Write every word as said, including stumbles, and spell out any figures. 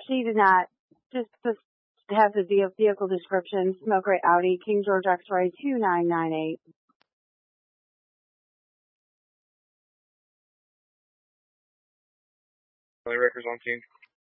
She did not. Just, just has the vehicle description, smoke gray Audi, King George X-ray two nine nine eight. Records on King.